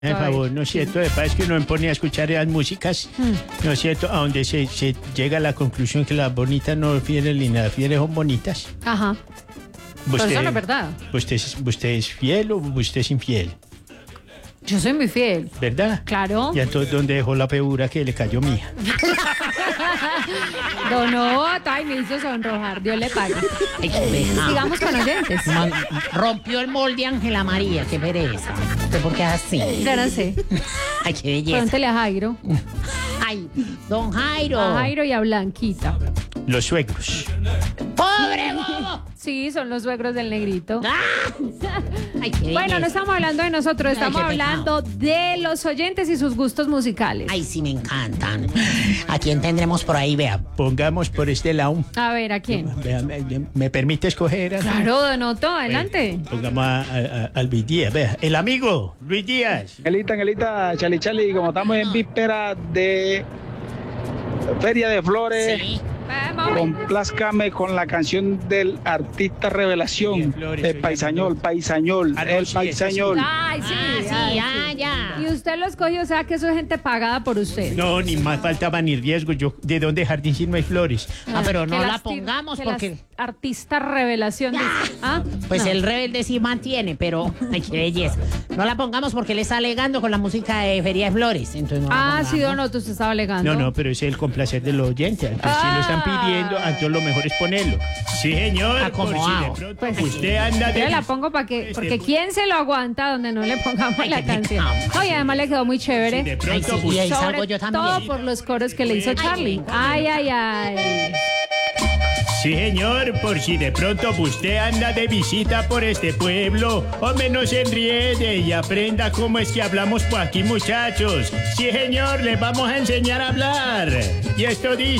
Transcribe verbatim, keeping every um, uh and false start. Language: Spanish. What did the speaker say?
Por favor, ¿no es cierto? De paz que uno me pone a escuchar las músicas, Mm. ¿no es cierto? A donde se, se llega a la conclusión que las bonitas no fieren ni las fieles son bonitas. Ajá. Pero eso no es verdad. ¿Usted, es- ¿Usted es fiel o usted es infiel? Yo soy muy fiel. ¿Verdad? Claro. ¿Y entonces dónde dejó la figura que le cayó mía? Don Otto, ay, me hizo sonrojar. Dios le pague. Ay, qué pena. Sigamos con oyentes. Man- rompió el molde Ángela María, qué pereza. ¿Usted por qué es así? Ya no sé. Ay, qué belleza. Pregúntele a Jairo. Ay, don Jairo. A Jairo y a Blanquita. Los suegros. ¡Pobre bobo! Sí, son los suegros del negrito. ¡Ah! Ay, qué Bueno, no belleza. estamos hablando de nosotros, estamos Ay, qué pecado. hablando de los oyentes y sus gustos musicales. Ay, sí, me encantan. ¿A quién tendremos por ahí, vea? Pongamos por este lado. A ver, ¿a quién? Vea, ¿me, me permite escoger? Claro, Don Otto, adelante. Pongamos a, a- a- al Luis Díaz. Vea, el amigo Luis Díaz. Angelita, Angelita, Chali Chali, como estamos en víspera de Feria de Flores, Sí. Vamos. complázcame con la canción del artista Bien, revelación, Flores, el oiga, paisañol, paisañol, Ah, no, el sí, paisañol. Ay, sí. Ah, sí, ay, ah, sí. ya. Y usted lo escogió, o sea que eso es gente pagada por usted. No, ni más faltaba ni riesgo. Yo, ¿de dónde jardín si no hay flores? Ah, pero no que la las tir- pongamos que porque- las Artista revelación. dice. ¿Ah? Pues No. el rebelde sí mantiene, pero ay, qué belleza. No la pongamos porque le está alegando con la música de Feria de Flores. Entonces no la Ah, pongamos. sí, Don Otto, usted estaba alegando. No, no, pero ese es el complacer de los oyentes. Entonces, si lo están pidiendo, entonces lo mejor es ponerlo. Sí, señor. Acomodado. Por si de pronto Pues, usted anda de... Yo la pongo para que, porque Este- ¿quién se lo aguanta donde no le pongamos Ay, la qué canción? pecado. No, y además le quedó muy chévere. Si de Ay, pronto sí, y ahí Sobre salgo yo también. todo por los coros que le hizo Charlie. Ay, ay, ay. Sí, señor, por si de pronto usted anda de visita por este pueblo, hombre, no se enriede y aprenda cómo es que hablamos por aquí, muchachos. Sí, señor, les vamos a enseñar a hablar. Y esto dice...